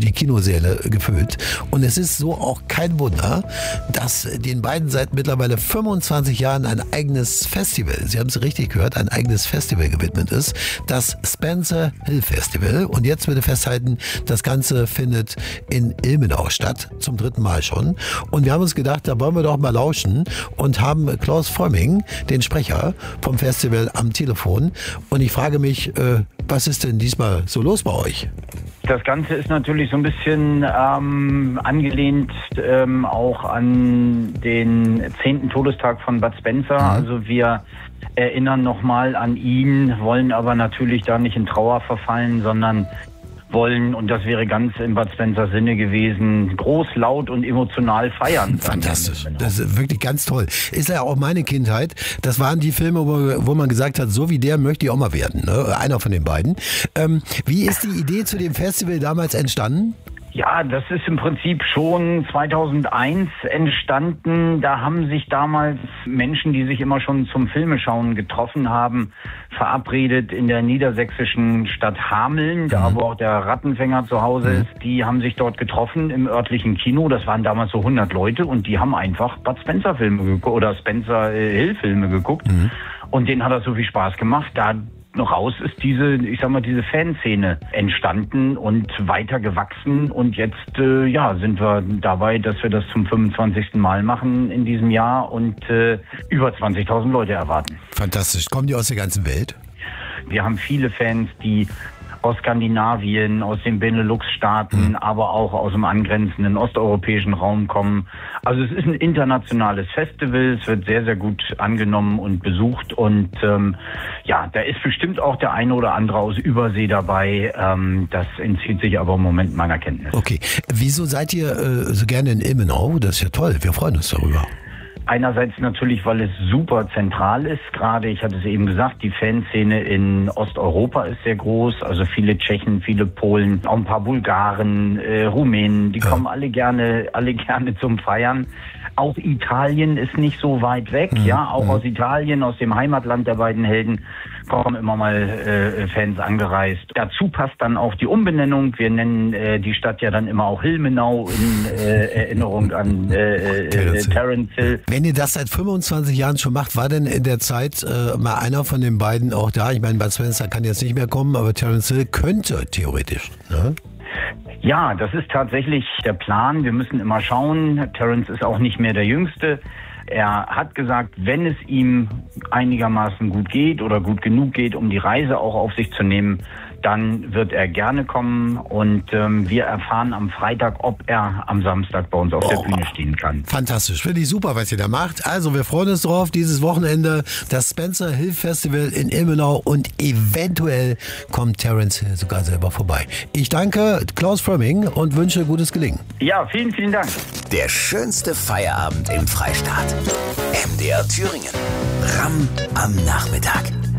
die Kinosäle gefüllt. Und es ist so auch kein Wunder, dass den beiden seit mittlerweile 25 Jahren ein eigenes Festival, Sie haben es richtig gehört, ein eigenes Festival gewidmet ist, das Spencer Hill Festival. Und jetzt bitte festhalten, das Ganze findet in Ilmenau statt, zum 3. Mal schon. Und wir haben uns gedacht, da wollen wir doch mal lauschen und haben Klaus Frömming, den Sprecher vom Festival, am Telefon. Und ich frage mich, was ist denn diesmal so los bei euch? Das Ganze ist natürlich so ein bisschen angelehnt auch an den 10. Todestag von Bud Spencer. Also wir erinnern nochmal an ihn, wollen aber natürlich da nicht in Trauer verfallen, sondern wollen, und das wäre ganz im Bud Spencer Sinne gewesen, groß, laut und emotional feiern. Fantastisch. Das ist wirklich ganz toll. Ist ja auch meine Kindheit. Das waren die Filme, wo man gesagt hat, so wie der möchte ich auch mal werden. Ne? Einer von den beiden. Wie ist die Idee zu dem Festival damals entstanden? Ja, das ist im Prinzip schon 2001 entstanden. Da haben sich damals Menschen, die sich immer schon zum Filmeschauen getroffen haben, verabredet in der niedersächsischen Stadt Hameln, da wo auch der Rattenfänger zu Hause ist. Die haben sich dort getroffen im örtlichen Kino. Das waren damals so 100 Leute und die haben einfach Bud Spencer Filme geguckt oder Spencer Hill Filme geguckt. Und denen hat das so viel Spaß gemacht. Da noch raus ist diese Fanszene entstanden und weiter gewachsen, und jetzt sind wir dabei, dass wir das zum 25. Mal machen in diesem Jahr und über 20.000 Leute erwarten. Fantastisch. Kommen die aus der ganzen Welt? Wir haben viele Fans, die aus Skandinavien, aus den Benelux-Staaten, aber auch aus dem angrenzenden osteuropäischen Raum kommen. Also es ist ein internationales Festival, es wird sehr, sehr gut angenommen und besucht, und da ist bestimmt auch der eine oder andere aus Übersee dabei. Das entzieht sich aber im Moment meiner Kenntnis. Okay, wieso seid ihr so gerne in Ilmenau? Das ist ja toll, wir freuen uns darüber. Einerseits natürlich, weil es super zentral ist. Gerade, ich hatte es eben gesagt, die Fanszene in Osteuropa ist sehr groß. Also viele Tschechen, viele Polen, auch ein paar Bulgaren, Rumänen. Die kommen alle gerne zum Feiern. Auch Italien ist nicht so weit weg. Auch aus Italien, aus dem Heimatland der beiden Helden, kommen immer mal Fans angereist. Dazu passt dann auch die Umbenennung. Wir nennen die Stadt ja dann immer auch Ilmenau in Erinnerung an Terence Hill. Wenn ihr das seit 25 Jahren schon macht, war denn in der Zeit mal einer von den beiden auch da? Ich meine, Bud Spencer kann jetzt nicht mehr kommen, aber Terence Hill könnte theoretisch. Ne? Ja, das ist tatsächlich der Plan. Wir müssen immer schauen. Terence ist auch nicht mehr der Jüngste. Er hat gesagt, wenn es ihm einigermaßen gut geht oder gut genug geht, um die Reise auch auf sich zu nehmen, dann wird er gerne kommen, und wir erfahren am Freitag, ob er am Samstag bei uns auf der Bühne stehen kann. Fantastisch, finde ich super, was ihr da macht. Also wir freuen uns drauf, dieses Wochenende das Spencer Hill Festival in Ilmenau, und eventuell kommt Terence Hill sogar selber vorbei. Ich danke Klaus Frömming und wünsche gutes Gelingen. Ja, vielen, vielen Dank. Der schönste Feierabend im Freistaat. MDR Thüringen. Ram am Nachmittag.